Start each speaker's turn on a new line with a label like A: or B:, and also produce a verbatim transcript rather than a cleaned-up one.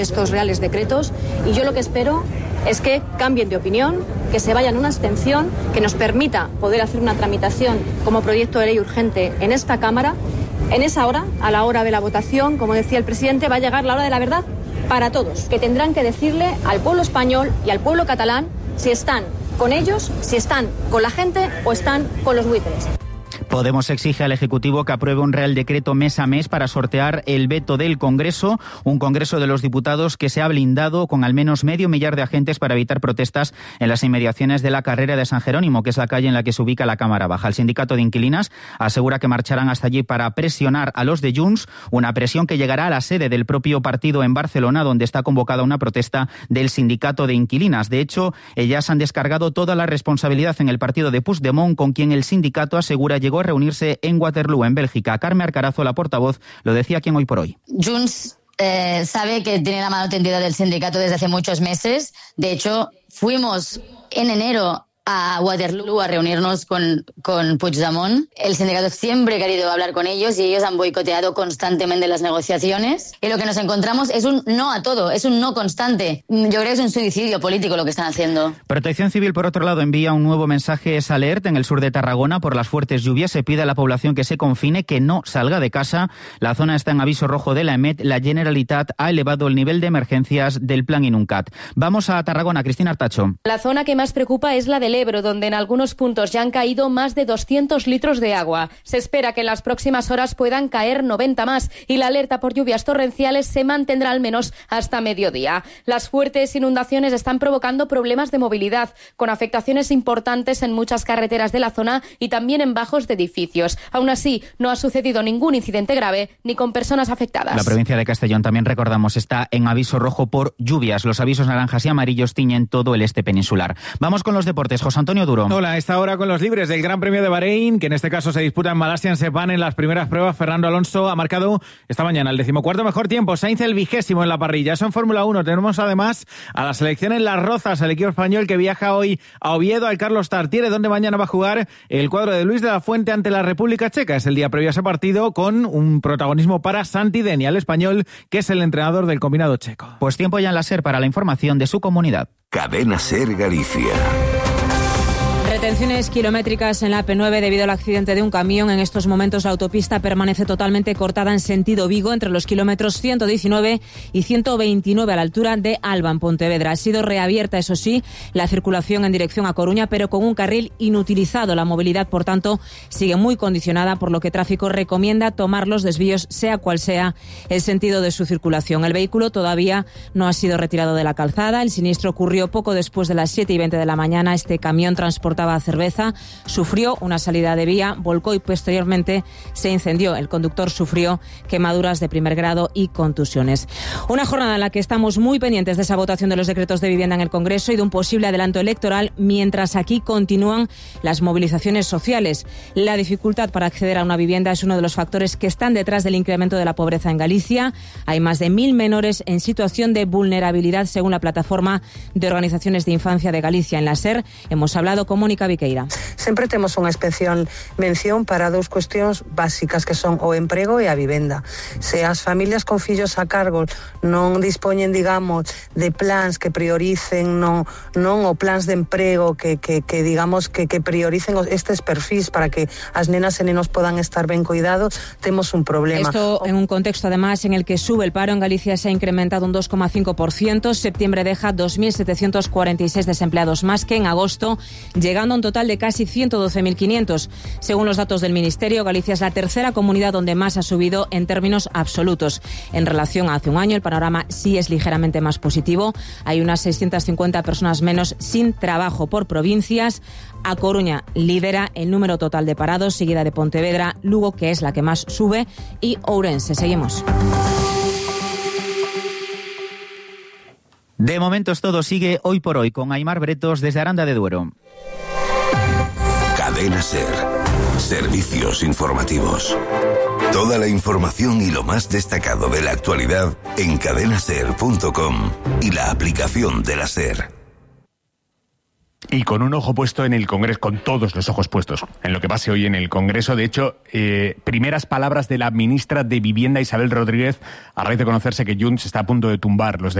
A: estos reales decretos, y yo lo que espero es que cambien de opinión, que se vayan a una abstención que nos permita poder hacer una tramitación como proyecto de ley urgente en esta Cámara. En esa hora, a la hora de la votación, como decía el presidente, va a llegar la hora de la verdad para todos, que tendrán que decirle al pueblo español y al pueblo catalán si están con ellos, si están con la gente o están con los buitres.
B: Podemos exige al Ejecutivo que apruebe un Real Decreto mes a mes para sortear el veto del Congreso, un Congreso de los Diputados que se ha blindado con al menos medio millar de agentes para evitar protestas en las inmediaciones de la Carrera de San Jerónimo, que es la calle en la que se ubica la Cámara Baja. El sindicato de inquilinas asegura que marcharán hasta allí para presionar a los de Junts, una presión que llegará a la sede del propio partido en Barcelona, donde está convocada una protesta del sindicato de inquilinas. De hecho, ellas han descargado toda la responsabilidad en el partido de Puigdemont, con quien el sindicato asegura llegó a reunirse en Waterloo, en Bélgica. Carme Arcarazo, la portavoz, lo decía aquí en Hoy por Hoy.
C: Junts eh, sabe que tiene la mano tendida del sindicato desde hace muchos meses. De hecho, fuimos en enero a Waterloo a reunirnos con, con Puigdemont. El sindicato siempre ha querido hablar con ellos y ellos han boicoteado constantemente las negociaciones. Y lo que nos encontramos es un no a todo, es un no constante. Yo creo que es un suicidio político lo que están haciendo.
B: Protección Civil, por otro lado, envía un nuevo mensaje es alert en el sur de Tarragona por las fuertes lluvias. Se pide a la población que se confine, que no salga de casa. La zona está en aviso rojo de la EMET. La Generalitat ha elevado el nivel de emergencias del plan Inuncat. Vamos a Tarragona, Cristina Artacho.
D: La zona que más preocupa es la del Ebro, donde en algunos puntos ya han caído más de doscientos litros de agua. Se espera que en las próximas horas puedan caer noventa más y la alerta por lluvias torrenciales se mantendrá al menos hasta mediodía. Las fuertes inundaciones están provocando problemas de movilidad, con afectaciones importantes en muchas carreteras de la zona y también en bajos de edificios. Aún así, no ha sucedido ningún incidente grave ni con personas afectadas.
B: La provincia de Castellón, también recordamos, está en aviso rojo por lluvias. Los avisos naranjas y amarillos tiñen todo el este peninsular. Vamos con los deportes. José Antonio Duro.
E: Hola, a esta hora con los libres del Gran Premio de Bahrein, que en este caso se disputa en Malasia, en Sepang. En las primeras pruebas, Fernando Alonso ha marcado esta mañana el decimocuarto mejor tiempo, Sainz el vigésimo en la parrilla. Eso en Fórmula uno. Tenemos además a la selección en Las Rozas, el equipo español que viaja hoy a Oviedo, al Carlos Tartiere, donde mañana va a jugar el cuadro de Luis de la Fuente ante la República Checa. Es el día previo a ese partido, con un protagonismo para Santi Deni, el español, que es el entrenador del combinado checo.
B: Pues tiempo ya en la SER para la información de su comunidad.
F: Cadena SER Galicia.
G: Retenciones kilométricas en la A P nueve debido al accidente de un camión. En estos momentos la autopista permanece totalmente cortada en sentido Vigo entre los kilómetros ciento diecinueve y ciento veintinueve a la altura de Alba, en Pontevedra. Ha sido reabierta, eso sí, la circulación en dirección a Coruña, pero con un carril inutilizado. La movilidad, por tanto, sigue muy condicionada, por lo que Tráfico recomienda tomar los desvíos, sea cual sea el sentido de su circulación. El vehículo todavía no ha sido retirado de la calzada. El siniestro ocurrió poco después de las siete y veinte de la mañana. Este camión transportaba cerveza, sufrió una salida de vía, volcó y posteriormente se incendió. El conductor sufrió quemaduras de primer grado y contusiones. Una jornada en la que estamos muy pendientes de esa votación de los decretos de vivienda en el Congreso y de un posible adelanto electoral, mientras aquí continúan las movilizaciones sociales. La dificultad para acceder a una vivienda es uno de los factores que están detrás del incremento de la pobreza en Galicia. Hay más de mil menores en situación de vulnerabilidad, según la plataforma de organizaciones de infancia de Galicia. En la SER hemos hablado con Mónica Viqueira.
H: Sempre temos unha especial mención para dous cuestións básicas, que son o emprego e a vivenda. Se as familias con fillos a cargo non dispoñen, digamos, de plans que prioricen non, non o plans de emprego que, que, que digamos, que, que prioricen estes perfis para que as nenas e nenos podan estar ben cuidados, temos un problema.
G: Esto en un contexto, además, en el que sube el paro. En Galicia se ha incrementado un dos coma cinco por ciento. Septiembre deja dos mil setecientos cuarenta y seis desempleados más que en agosto, llegando a un total de casi ciento doce mil quinientos. Según los datos del Ministerio, Galicia es la tercera comunidad donde más ha subido en términos absolutos. En relación a hace un año, el panorama sí es ligeramente más positivo. Hay unas seiscientas cincuenta personas menos sin trabajo por provincias. A Coruña lidera el número total de parados, seguida de Pontevedra, Lugo, que es la que más sube, y Ourense. Seguimos.
B: De momentos todo sigue Hoy por Hoy con Aimar Bretos desde Aranda de Duero.
F: Cadena SER. Servicios informativos. Toda la información y lo más destacado de la actualidad en cadena ser punto com y la aplicación de la SER.
I: y con un ojo puesto en el Congreso, con todos los ojos puestos en lo que pase hoy en el Congreso. De hecho, eh, primeras palabras de la ministra de Vivienda, Isabel Rodríguez, a raíz de conocerse que Junts está a punto de tumbar los